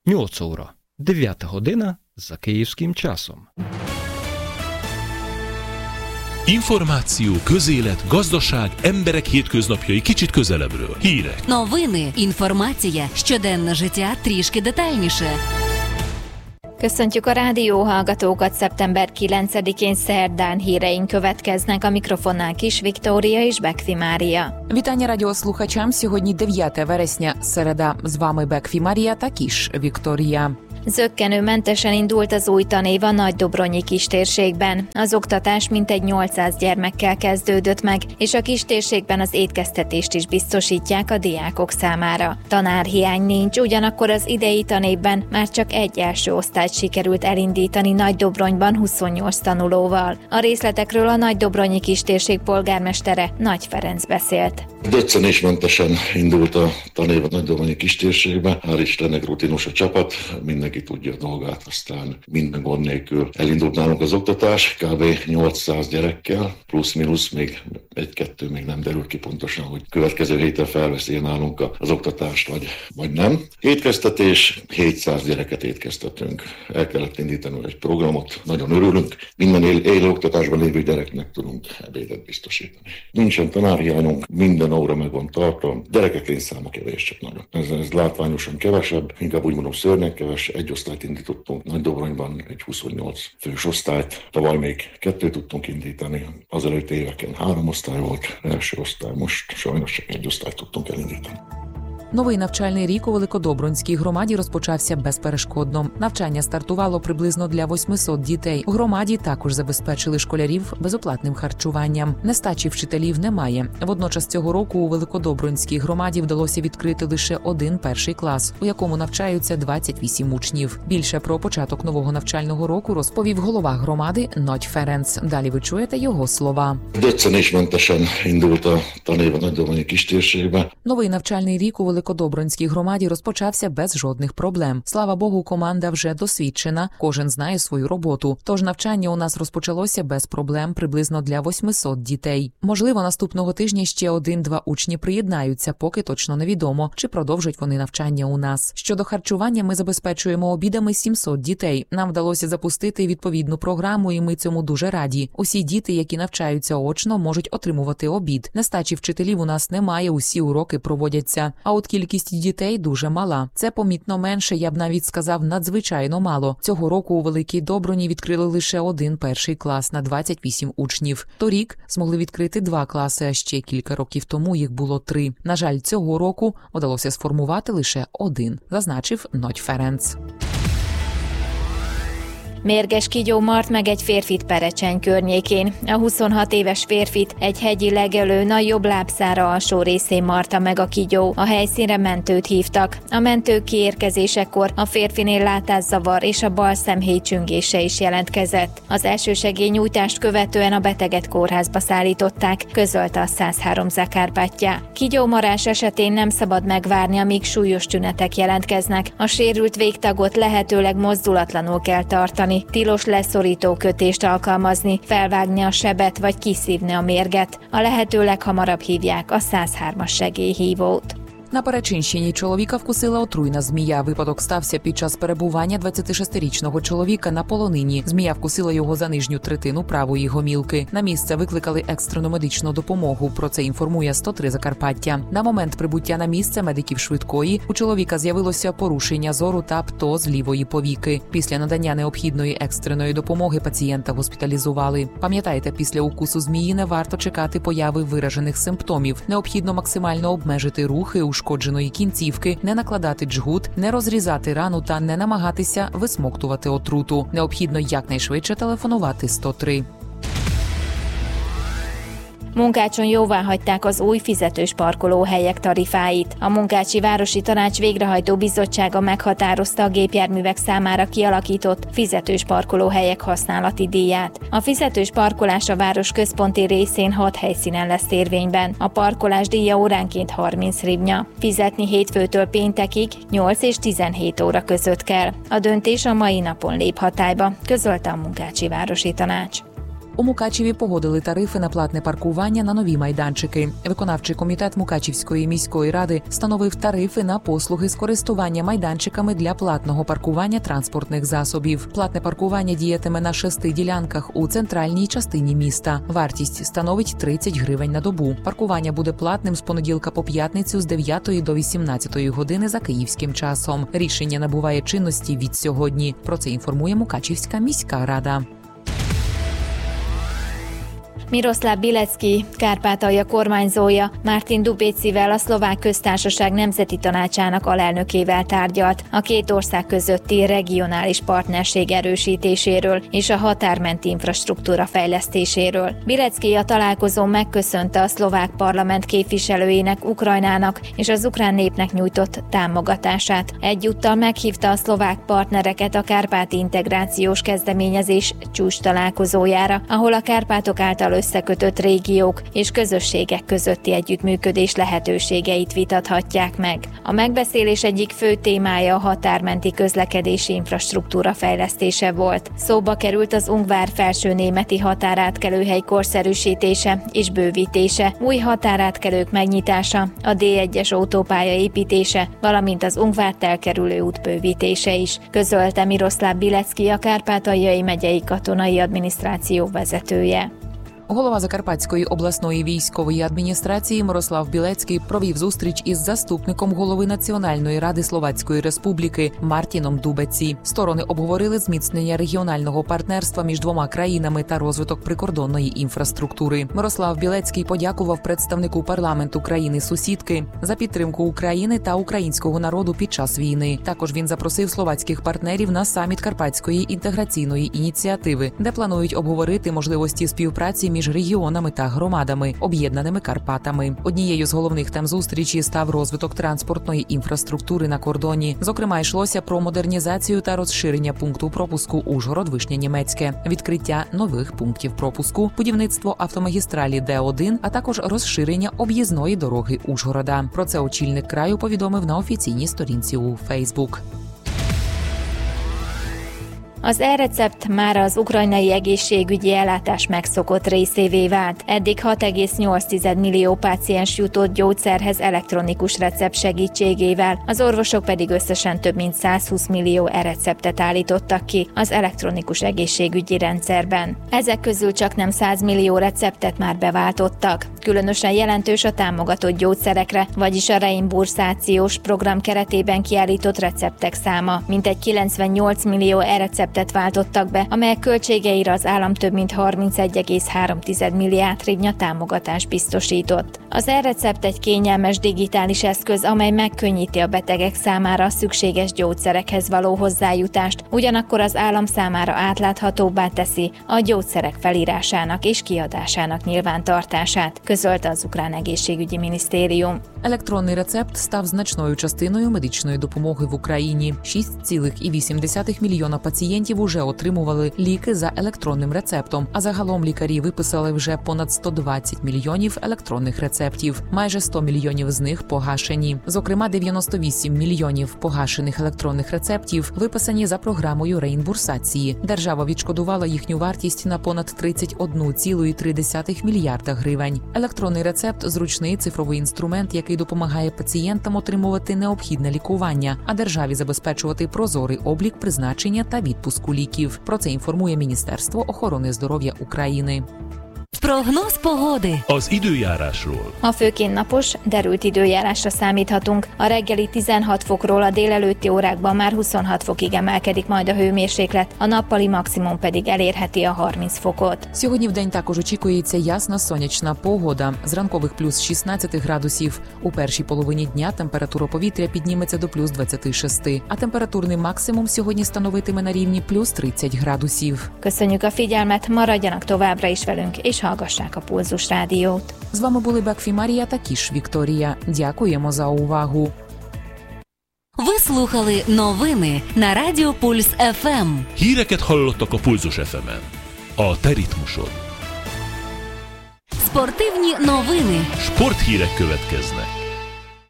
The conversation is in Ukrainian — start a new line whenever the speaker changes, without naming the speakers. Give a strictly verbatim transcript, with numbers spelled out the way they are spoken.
Ньоць óra. дев'ята година за київським часом.
Információ, közélet, gazdaság, emberek hétköznapjai kicsit közelebbről. Hírek.
Новини, інформація, щоденне життя трішки детальніше.
Köszöntjük a rádióhallgatókat, szeptember kilencedikén szerdán híreink következnek, a mikrofonnál Kis Viktória és Bekfi Mária.
Вітання радіослухачам. Сьогодні дев'яте вересня, середа. З вами Бекфі Марія та Кіш Вікторія.
Zökkenőmentesen indult az új tanév a Nagydobronyi kistérségben. Az oktatás mintegy nyolcszáz gyermekkel kezdődött meg, és a kistérségben az étkeztetést is biztosítják a diákok számára. Tanárhiány nincs, ugyanakkor az idei tanévben már csak egy első osztályt sikerült elindítani Nagydobronyban huszonnyolc tanulóval. A részletekről a Nagydobronyi kistérség polgármestere Nagy Ferenc beszélt.
Döccenésmentesen indult a tanév a Nagydobronyi kistérségbe. Hál' Istennek rutinos a csapat, mindenki tudja a dolgát, aztán minden gond nélkül elindult nálunk az oktatás, kb. nyolcszáz gyerekkel, plusz-minusz, még egy-kettő még nem derül ki pontosan, hogy következő héten felveszi nálunk az oktatást, vagy, vagy nem. Étkeztetés, hétszáz gyereket étkeztetünk. El kellett indítani egy programot, nagyon örülünk. Minden él, élő oktatásban lévő gyereknek tudunk ebédet biztosítani. Nincsen tanárhiányunk, minden óra meg van tartva. Gyerekek létszáma kevés, csak nagyon. Ez, ez látványosan kevesebb, inkább úgy mondom szörnyek keves. Egy osztályt indítottunk Nagydobronyban, egy huszonnyolc fős osztályt. Tavaly még kettőt tudtunk indítani. Azelőtt éveken három osztály volt, első osztály, most sajnos csak egy osztályt tudtunk elindítani.
Новий навчальний рік у Великодобрунській громаді розпочався безперешкодно. Навчання стартувало приблизно для восьмисот дітей. У громаді також забезпечили школярів безоплатним харчуванням. Нестачі вчителів немає. Водночас цього року у Великодобрунській громаді вдалося відкрити лише один перший клас, у якому навчаються двадцять вісім учнів. Більше про початок нового навчального року розповів голова громади Nagy Ferenc. Далі ви чуєте його слова.
Döccenésmentesen indult a tanév a Nagydobronyi kistérségbe.
Новий навчальний рік у Великодобрунській громаді розпочався без жодних проблем. Слава Богу, команда вже досвідчена, кожен знає свою роботу. Тож навчання у нас розпочалося без проблем приблизно для восьмисот дітей. Можливо, наступного тижня ще один-два учні приєднаються, поки точно невідомо, чи продовжать вони навчання у нас. Щодо харчування, ми забезпечуємо обідами сімсот дітей. Нам вдалося запустити відповідну програму, і ми цьому дуже раді. Усі діти, які навчаються очно, можуть отримувати обід. Нестачі вчителів у нас немає, усі уроки проводяться. А от кількість дітей дуже мала. Це помітно менше, я б навіть сказав, надзвичайно мало. Цього року у Великій Добруні відкрили лише один перший клас на двадцять вісім учнів. Торік змогли відкрити два класи, а ще кілька років тому їх було три. На жаль, цього року вдалося сформувати лише один, зазначив Nagy Ferenc.
Mérges kígyó mart meg egy férfit Perecseny környékén. A huszonhat éves férfit egy hegyi legelőn a jobb lábszára alsó részén marta meg a kígyó. A helyszínre mentőt hívtak. A mentők kiérkezésekor a férfinél látászavar és a bal szemhéj csüngése is jelentkezett. Az elsősegélynyújtást követően a beteget kórházba szállították, közölte a száz három Zakárpátja. Kígyómarás esetén nem szabad megvárni, amíg súlyos tünetek jelentkeznek. A sérült végtagot lehetőleg mozdulatlanul kell tartani. Tilos leszorító kötést alkalmazni, felvágni a sebet vagy kiszívni a mérget. A lehető leghamarabb hívják a száz hármas segélyhívót.
На Перечинщині чоловіка вкусила отруйна змія. Випадок стався під час перебування двадцятишестирічного чоловіка на полонині. Змія вкусила його за нижню третину правої гомілки. На місце викликали екстрену медичну допомогу. Про це інформує сто три Закарпаття. На момент прибуття на місце медиків швидкої у чоловіка з'явилося порушення зору та птоз лівої повіки. Після надання необхідної екстреної допомоги пацієнта госпіталізували. Пам'ятайте, після укусу змії не варто чекати появи виражених симптомів. Необхідно максимально обмежити рухи у ушкодженої кінцівки, не накладати джгут, не розрізати рану та не намагатися висмоктувати отруту. Необхідно якнайшвидше телефонувати сто три.
Munkácson jóváhagyták az új fizetős parkolóhelyek tarifáit. A Munkácsi Városi Tanács Végrehajtó Bizottsága meghatározta a gépjárművek számára kialakított fizetős parkolóhelyek használati díját. A fizetős parkolás a város központi részén hat helyszínen lesz érvényben. A parkolás díja óránként harminc hrivnya. Fizetni hétfőtől péntekig nyolc és tizenhét óra között kell. A döntés a mai napon lép hatályba, közölte a Munkácsi Városi Tanács.
У Мукачеві погодили тарифи на платне паркування на нові майданчики. Виконавчий комітет Мукачівської міської ради встановив тарифи на послуги з користування майданчиками для платного паркування транспортних засобів. Платне паркування діятиме на шести ділянках у центральній частині міста. Вартість становить тридцять гривень на добу. Паркування буде платним з понеділка по п'ятницю з дев'ятої до вісімнадцятої години за київським часом. Рішення набуває чинності від сьогодні. Про це інформує Мукачівська міська рада.
Miroslav Bilecki, Kárpátalja kormányzója Martin Dubécivel, a Szlovák Köztársaság Nemzeti Tanácsának alelnökével tárgyalt a két ország közötti regionális partnerség erősítéséről és a határmenti infrastruktúra fejlesztéséről. Bilecki a találkozón megköszönte a szlovák parlament képviselőinek Ukrajnának és az ukrán népnek nyújtott támogatását. Egyúttal meghívta a szlovák partnereket a kárpáti integrációs kezdeményezés csúcs találkozójára, ahol a Kárpátok által összekötött régiók és közösségek közötti együttműködés lehetőségeit vitathatják meg. A megbeszélés egyik fő témája a határmenti közlekedési infrastruktúra fejlesztése volt. Szóba került az ungvár felsőnémeti határátkelőhely korszerűsítése és bővítése, új határátkelők megnyitása, a dé egyes autópálya építése, valamint az Ungvárt elkerülő út bővítése is, közölte Miroslav Bilecki, a Kárpátaljai megyei katonai adminisztráció vezetője.
Голова Закарпатської обласної військової адміністрації Мирослав Білецький провів зустріч із заступником голови Національної ради Словацької Республіки Мартіном Дубеці. Сторони обговорили зміцнення регіонального партнерства між двома країнами та розвиток прикордонної інфраструктури. Мирослав Білецький подякував представнику парламенту країни-сусідки за підтримку України та українського народу під час війни. Також він запросив словацьких партнерів на саміт Карпатської інтеграційної ініціативи, де планують обговорити можливості співпраці між між регіонами та громадами, об'єднаними Карпатами. Однією з головних тем зустрічі став розвиток транспортної інфраструктури на кордоні. Зокрема, йшлося про модернізацію та розширення пункту пропуску Ужгород-Вишня-Німецьке, відкриття нових пунктів пропуску, будівництво автомагістралі Д один, а також розширення об'їзної дороги Ужгорода. Про це очільник краю повідомив на офіційній сторінці у Фейсбук.
Az e-recept már az ukrajnai egészségügyi ellátás megszokott részévé vált. Eddig hat egész nyolc millió páciens jutott gyógyszerhez elektronikus recept segítségével, az orvosok pedig összesen több mint százhúsz millió e-receptet állítottak ki az elektronikus egészségügyi rendszerben. Ezek közül csak nem száz millió receptet már beváltottak. Különösen jelentős a támogatott gyógyszerekre, vagyis a reimburszációs program keretében kiállított receptek száma. Mintegy kilencvennyolc millió e-recept váltottak be, amelyek költségeire az állam több mint harmincegy egész három milliárd hrivnya támogatást biztosított. Az e-recept egy kényelmes digitális eszköz, amely megkönnyíti a betegek számára a szükséges gyógyszerekhez való hozzájutást, ugyanakkor az állam számára átláthatóbbá teszi a gyógyszerek felírásának és kiadásának nyilvántartását, közölte az ukrán egészségügyi minisztérium.
Електронний рецепт став значною частиною медичної допомоги в Україні. шість цілих вісім десятих мільйона пацієнтів уже отримували ліки за електронним рецептом, а загалом лікарі виписали вже понад сто двадцять мільйонів електронних рецептів. Майже сто мільйонів з них погашені. Зокрема, дев'яносто вісім мільйонів погашених електронних рецептів виписані за програмою реімбурсації. Держава відшкодувала їхню вартість на понад тридцять один цілих три десятих мільярда гривень. Електронний рецепт – зручний цифровий інструмент, який допомагає пацієнтам отримувати необхідне лікування, а державі забезпечувати прозорий облік призначення та відпуску ліків. Про це інформує Міністерство охорони здоров'я України.
Прогноz pogodi.
Az időjárásról.
Ma főként napos, derült időjárásra számíthatunk. A reggeli tizenhat fokról a délelőtti órákban már huszonhat fokig emelkedik majd a hőmérséklet, a nappali maximum pedig elérheti a harminc fokot.
Сьогодні вдень також очікується ясна сонячна погода. З ранкових плюс шістнадцять градусів. У першій половині дня температура повітря підніметься до плюс двадцять шість, а температурний максимум сьогодні становитиме на рівні плюс тридцять градусів.
Köszönjük a figyelmet, maradjanak továbbra is velünk, és hallgassák a Pulzus Rádiót.
З вами були Бекфі Марія та Кіш Вікторія. Дякуємо за увагу.
Ви слухали новини на Радіо Пульс еф ем.
Híreket hallottak a Pulzus еф ем-en. A te ritmusod.
Спортивні новини.
Sporthírek következnek.